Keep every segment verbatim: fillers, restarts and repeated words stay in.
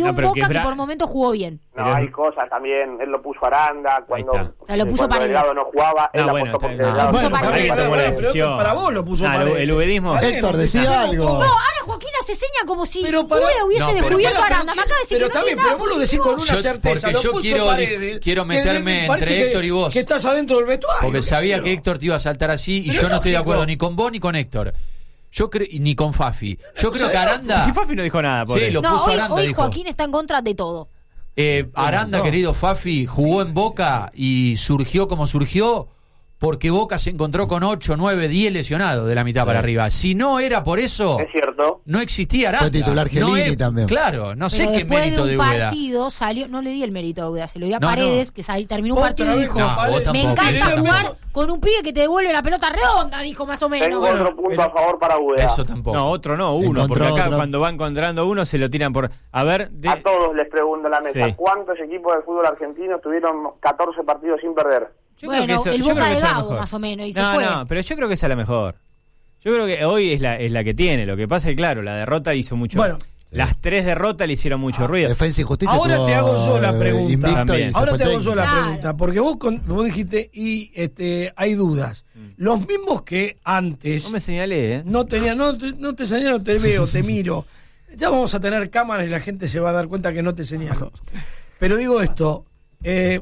no, un Boca que, Bra... que por momentos jugó bien. No, hay cosas también. Él lo puso Aranda cuando, o sea, lo puso cuando Delgado no jugaba. Él no, la bueno, puso está, porque no, Delgado no, ahí tomó la decisión. Para vos lo puso ah, Paredes. El ubedismo. Héctor, decía algo. No, ahora Joaquín hace seña como si pero para... Ueda hubiese no, descubierto para, a Aranda. Me acaba de decir pero que no también, tiene pero vos lo decís con una yo, certeza. Lo yo puso quiero, Paredes, quiero meterme que, entre que, Héctor y vos. Que estás adentro del vestuario. Porque sabía yo. que Héctor te iba a saltar así y pero yo no estoy de lógico. acuerdo ni con vos ni con Héctor. Yo creo, ni con Fafi. Yo creo que Aranda... Si Fafi no dijo nada, por Sí, lo no, puso hoy, Aranda, hoy dijo. Joaquín está en contra de todo. Eh, Aranda, no. querido Fafi, jugó en Boca y surgió como surgió porque Boca se encontró con ocho, nueve, diez lesionados de la mitad sí. para arriba. Si no era por eso, es cierto. no existía Aranda. Fue titular Gelini no es, también. Claro, no sé Pero qué mérito de de un Úbeda. partido salió, no le di el mérito a Úbeda, se lo di a No, Paredes, no. que sal, terminó un Otra partido y vez dijo, con No, Paredes. vos me tampoco. encanta Querés jugar ver- con un pibe que te devuelve la pelota redonda, dijo más o menos. Tengo Bueno, otro punto pero- a favor para Úbeda. Eso tampoco. No, otro no, uno. Encontró Porque acá otro. cuando va encontrando uno se lo tiran por... A ver... De... A todos les pregunto en la mesa, Sí. ¿cuántos equipos del fútbol argentino tuvieron catorce partidos sin perder? Yo creo que Bueno, eso- el yo Boca creo que de esa es la Gago mejor. más o menos, y se No, fue. no, pero yo creo que esa es la mejor. Yo creo que hoy es la, es la que tiene. Lo que pasa es que, claro, la derrota hizo mucho... Bueno. Las tres derrotas le hicieron mucho ruido. Defensa y Justicia. Ahora estuvo, te hago yo la eh, pregunta. invicto También. y se Ahora fue te hago yo la Claro. pregunta, porque vos, con, vos dijiste, y este hay dudas. Los mismos que antes No me señalé, ¿eh? no tenían, no, te- no te señalo, te veo, te miro. Ya vamos a tener cámaras y la gente se va a dar cuenta que no te señalo. Pero digo esto, eh,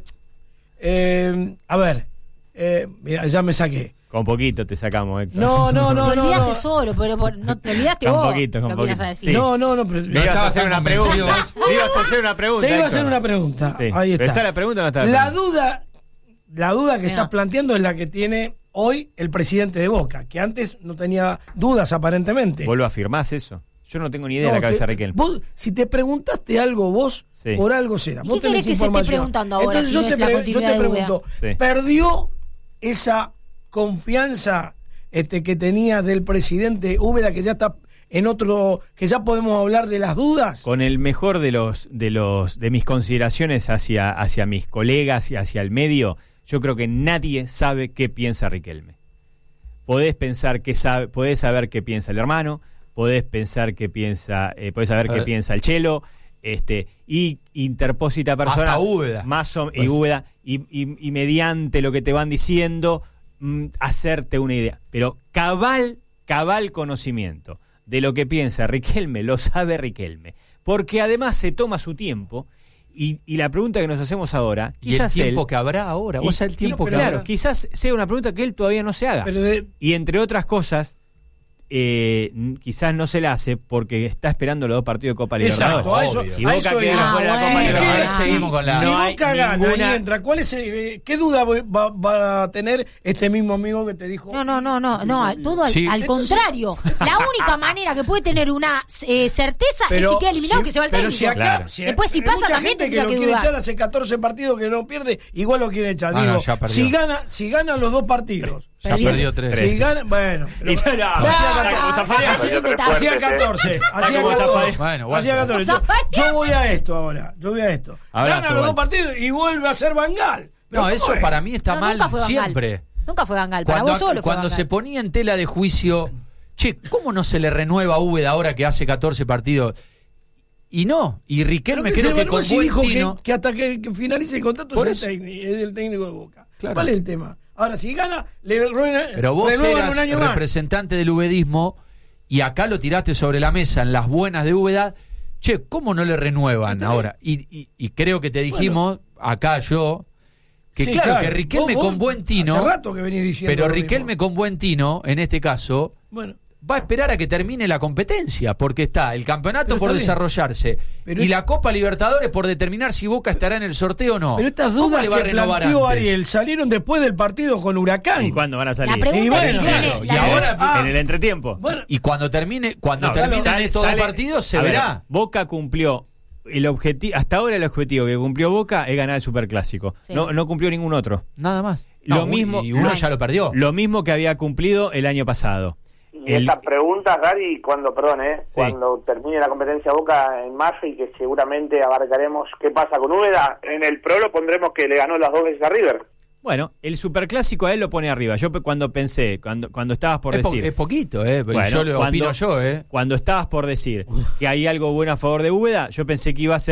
eh, a ver, eh, mira, ya me saqué. Con poquito te sacamos, Héctor. No, no, no, te no. olvidaste no. solo, pero por- no te olvidaste Con vos poquito, con lo que ibas poquito. a decir. Sí. No, no, no, pero Le ibas a estaba hacer tan una pregunta. convencido. Le ibas a hacer una pregunta. te iba a Héctor. hacer una pregunta. Sí. Ahí ¿Pero está. está la pregunta o no está la La pregunta? duda, la duda que Venga. estás planteando es la que tiene hoy el presidente de Boca, que antes no tenía dudas aparentemente. ¿Vos lo afirmás eso? Yo no tengo ni idea No, de la cabeza te- de Riquelme. Vos, si te preguntaste algo vos, Sí. por algo será. ¿Y Vos qué querés tenés que se esté información. preguntando ahora Entonces si yo, no te es la pre- yo continuidad te de pregunto, Sí. ¿perdió esa confianza este, que tenía del presidente Úbeda, que ya está en otro, que ya podemos hablar de las dudas? Con el mejor de los de los de mis consideraciones hacia hacia mis colegas y hacia el medio, yo creo que nadie sabe qué piensa Riquelme. Podés pensar que sabe, podés saber qué piensa el hermano, podés pensar qué piensa, eh, podés saber A qué ver. piensa el Chelo, este, y interpósita persona, Hasta Úbeda. más o, y Pues. Úbeda, y, y, y mediante lo que te van diciendo, mm, hacerte una idea. Pero cabal, cabal conocimiento de lo que piensa Riquelme, lo sabe Riquelme. Porque además se toma su tiempo, y, y la pregunta que nos hacemos ahora, Y el quizás tiempo él, que habrá ahora. y- O sea, el tiempo y- que claro, habrá. quizás sea una pregunta que él todavía no se haga. Pero de- Y entre otras cosas, eh, n- quizás no se la hace porque está esperando los dos partidos de Copa Exacto, Libertadores. a eso, Obvio. Si a Boca eso queda iba. fuera de la Ah, Copa bueno. Libertadores, Sí, seguimos con la... si no hay Boca gana ninguna- y entra, ¿cuál es, eh, ¿qué duda va, va a tener este mismo amigo que te dijo? No, no, no, no, no, al- todo al, Sí. al Entonces- contrario. La única manera que puede tener una eh, certeza es si queda eliminado, si- que se va el pero técnico. si acá, Claro. si Después, si hay pasa, mucha también gente que tendría lo que quiere dudar. echar hace catorce partidos que no pierde, igual lo quiere echar. Ah, Digo, no, ya perdió. si gana, si gana los dos partidos, Ya Perdió. perdió tres. si gana, bueno, pero- Y no, no, hacía está catorce. como Zafarian. Eso es un detalle. hacía catorce, hacía como catorce, Zafarian. Bueno, bueno. hacía catorce. Yo, Zafarian. yo voy a esto ahora, yo voy a esto. Abrazo, Gana los dos Walter. partidos y vuelve a ser Bangal. Pero No, ¿cómo eso es? para mí está No, mal nunca fue Van Gaal. siempre. Nunca fue Bangal, para Cuando, vos solo fue cuando Van Gaal. se ponía en tela de juicio, che, ¿cómo no se le renueva a Úbeda ahora que hace catorce partidos? Y no, y Pero Riquelme que creo se que evaluó con si buen dijo que, tino... que hasta que, que finalice el contrato Por es el, eso. técnico, es el técnico de Boca. Claro. ¿Cuál es el tema? Ahora, si gana, le renuevan, Pero vos renuevan eras un año más. representante del ubedismo y acá lo tiraste sobre la mesa en las buenas de Úbeda. Che, ¿cómo no le renuevan Está ahora? Y, y, y creo que te dijimos, acá yo, que Sí, claro, que Riquelme Vos- vos con buen tino, Hace rato que venís diciendo pero lo Riquelme mismo. con buen tino, en este caso, Bueno, va a esperar a que termine la competencia, porque está el campeonato Pero por está bien. desarrollarse Pero y es- la Copa Libertadores por determinar si Boca estará en el sorteo o no. pero estas ¿Cómo dudas le va a que renovar planteó antes? Ariel salieron después del partido con Huracán. ¿Y cuándo van a salir? La pregunta Y es bueno, si claro, tiene... y la- ahora- Ah, En el entretiempo. bueno, Y cuando termine, cuando No, terminen sale- estos dos sale- partidos se a ver, verá. Boca cumplió el objetivo, hasta ahora el objetivo que cumplió Boca es ganar el Superclásico. Sí. No, no cumplió ningún otro. Nada más. Lo No, mismo- y uno Ah. ya lo perdió. Lo mismo que había cumplido el año pasado. Y El- estas preguntas, Gary, cuando, perdón, eh, Sí. cuando termine la competencia Boca en mayo y que seguramente abarcaremos qué pasa con Úbeda, en el Pro lo pondremos que le ganó las dos veces a River. Bueno, el Superclásico a él lo pone arriba. Yo pe- cuando pensé, cuando cuando estabas por es, po- decir... es poquito, eh. Bueno, yo lo cuando- opino yo, eh. Cuando estabas por decir que hay algo bueno a favor de Úbeda, yo pensé que iba a ser